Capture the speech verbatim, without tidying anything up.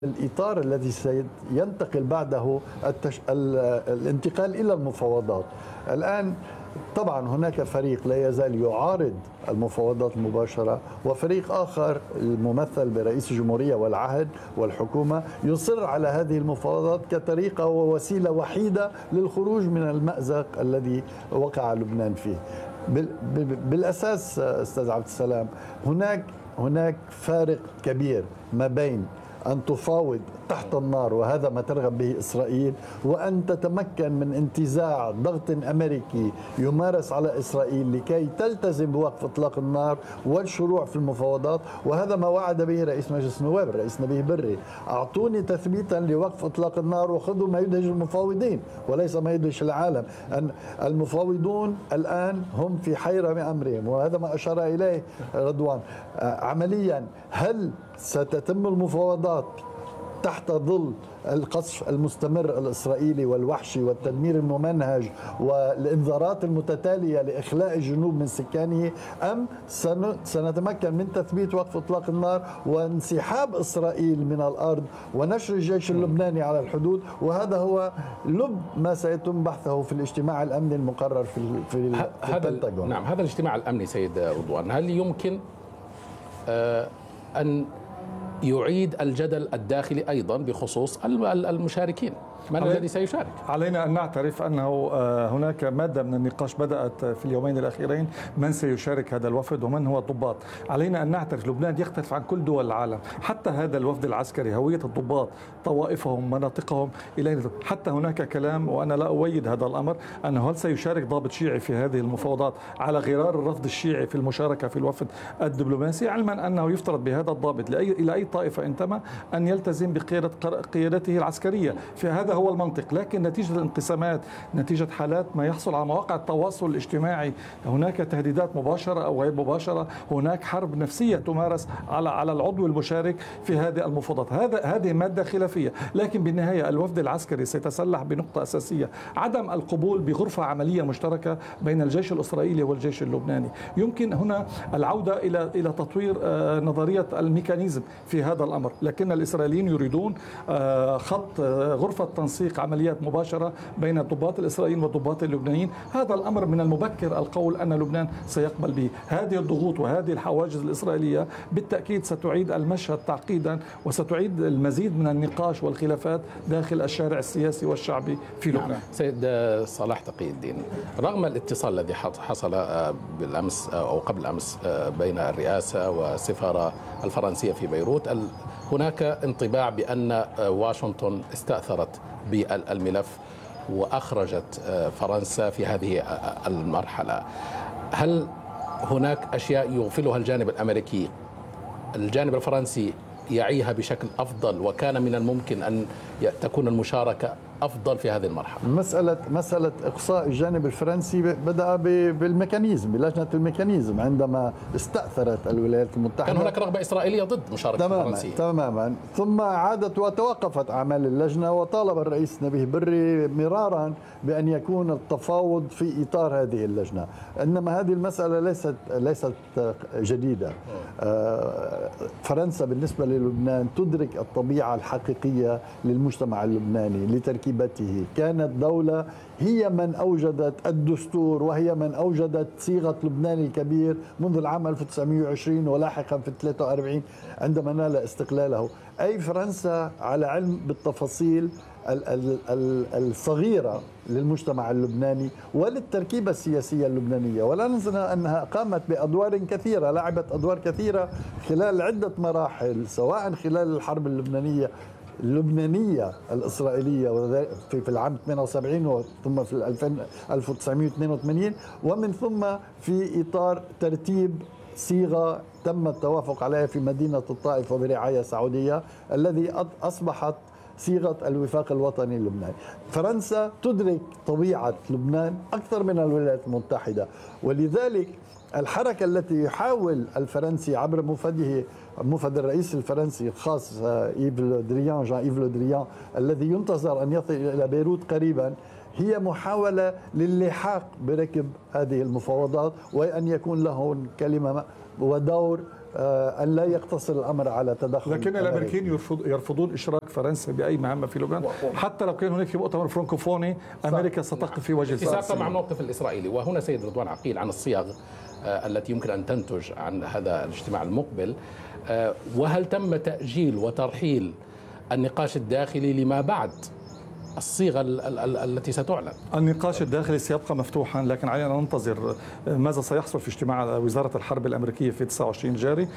الإطار الذي سينتقل بعده التش... ال... الانتقال إلى المفاوضات. الآن طبعا هناك فريق لا يزال يعارض المفاوضات المباشرة، وفريق آخر الممثل برئيس الجمهورية والعهد والحكومة يصر على هذه المفاوضات كطريقة ووسيلة وحيدة للخروج من المأزق الذي وقع لبنان فيه. بال... بالأساس أستاذ عبد السلام، هناك هناك فارق كبير ما بين أن تفاوض تحت النار، وهذا ما ترغب به إسرائيل، وأن تتمكن من انتزاع ضغط أمريكي يمارس على إسرائيل لكي تلتزم بوقف إطلاق النار والشروع في المفاوضات. وهذا ما وعد به رئيس مجلس النواب الرئيس نبيه بري: أعطوني تثبيتا لوقف إطلاق النار وخذوا ما يدهش المفاوضين وليس ما يدهش العالم. أن المفاوضون الآن هم في حيرة من أمرهم، وهذا ما أشار إليه رضوان. عمليا هل ستتم المفاوضات تحت ظل القصف المستمر الإسرائيلي والوحشي والتدمير الممنهج والإنذارات المتتالية لإخلاء الجنوب من سكانه، أم سنتمكن من تثبيت وقف إطلاق النار وانسحاب إسرائيل من الأرض ونشر الجيش اللبناني على الحدود؟ وهذا هو لب ما سيتم بحثه في الاجتماع الأمني المقرر في في, في البنتاغون. نعم، هذا الاجتماع الأمني سيد رضوان، هل يمكن آه أن يعيد الجدل الداخلي أيضا بخصوص المشاركين؟ من الذي سيشارك؟ علينا أن نعترف أنه هناك مادة من النقاش بدأت في اليومين الأخيرين: من سيشارك هذا الوفد ومن هو الضباط. علينا أن نعترف لبنان يختلف عن كل دول العالم، حتى هذا الوفد العسكري هوية الضباط، طوائفهم، مناطقهم، إلى حتى هناك كلام، وأنا لا أؤيد هذا الأمر، أنه هل سيشارك ضابط شيعي في هذه المفاوضات على غرار الرفض الشيعي في المشاركة في الوفد الدبلوماسي، علما أنه يفترض بهذا الضابط لأي إلى أي طائفة انتمى أن يلتزم بقيادة قيادته العسكرية. في هذا هو المنطق. لكن نتيجة الانقسامات، نتيجة حالات ما يحصل على مواقع التواصل الاجتماعي، هناك تهديدات مباشرة أو غير مباشرة، هناك حرب نفسية تمارس على على العضو المشارك في هذه المفاوضات. هذا هذه مادة خلافية، لكن بالنهاية الوفد العسكري سيتسلح بنقطة أساسية: عدم القبول بغرفة عملية مشتركة بين الجيش الإسرائيلي والجيش اللبناني. يمكن هنا العودة إلى إلى تطوير نظرية الميكانيزم في هذا الأمر، لكن الإسرائيليين يريدون خط غرفة تنسيق عمليات مباشرة بين الضباط الإسرائيليين والضباط اللبنانيين. هذا الأمر من المبكر القول أن لبنان سيقبل به. هذه الضغوط وهذه الحواجز الإسرائيلية بالتأكيد ستعيد المشهد تعقيدا، وستعيد المزيد من النقاش والخلافات داخل الشارع السياسي والشعبي في لبنان. نعم. سيد صلاح تقي الدين، رغم الاتصال الذي حصل بالأمس أو قبل أمس بين الرئاسة والسفارة الفرنسية في بيروت، هناك انطباع بأن واشنطن استأثرت بالملف وأخرجت فرنسا في هذه المرحلة. هل هناك أشياء يغفلها الجانب الأمريكي الجانب الفرنسي يعيها بشكل أفضل، وكان من الممكن أن تكون المشاركة أفضل في هذه المرحلة؟ مسألة مسألة إقصاء الجانب الفرنسي بدأ بالميكانيزم، بلجنة الميكانيزم، عندما استأثرت الولايات المتحدة. كان هناك رغبة إسرائيلية ضد مشاركة الفرنسية تماما، ثم عادت وتوقفت أعمال اللجنة، وطالب الرئيس نبيه بري مرارا بأن يكون التفاوض في إطار هذه اللجنة. إنما هذه المسألة ليست ليست جديدة. فرنسا بالنسبة للبنان تدرك الطبيعة الحقيقية للمجتمع اللبناني لتركيب بته. كانت دولة هي من أوجدت الدستور، وهي من أوجدت صيغة لبنان الكبير منذ العام ألف وتسعمئة وعشرين ولاحقا في ثلاثة وأربعين عندما نال استقلاله. أي فرنسا على علم بالتفاصيل الصغيرة للمجتمع اللبناني وللتركيبة السياسية اللبنانية. ولا ننسى أنها قامت بأدوار كثيرة، لعبت أدوار كثيرة خلال عدة مراحل، سواء خلال الحرب اللبنانية اللبنانية الإسرائيلية في العام ثمانية وسبعين، ثم في ألف وتسعمئة واثنين وثمانين، ومن ثم في إطار ترتيب صيغة تم التوافق عليها في مدينة الطائف وبرعاية سعودية، الذي أصبحت صيغة الوفاق الوطني اللبناني. فرنسا تدرك طبيعة لبنان أكثر من الولايات المتحدة، ولذلك الحركة التي يحاول الفرنسي عبر مفده مفد الرئيس الفرنسي الخاص إيف لودريان جان إيف لودريان الذي ينتظر أن يصل إلى بيروت قريبا، هي محاولة للحاق بركب هذه المفاوضات، وأن يكون له كلمة ودور أن لا يقتصر الأمر على تدخل. لكن الأمريكيين يرفض يرفضون إشراك فرنسا بأي مهمة في لبنان، حتى لو كان هناك مؤتمر فرانكوفوني أمريكا ستقف في وجه اتساقا مع الموقف الإسرائيلي. وهنا سيد رضوان عقيل عن الصيغ التي يمكن أن تنتج عن هذا الاجتماع المقبل، وهل تم تأجيل وترحيل النقاش الداخلي لما بعد الصيغة التي ستعلن؟ النقاش الداخلي سيبقى مفتوحا، لكن علينا أن ننتظر ماذا سيحصل في اجتماع وزارة الحرب الأمريكية في تسعة وعشرين جاري.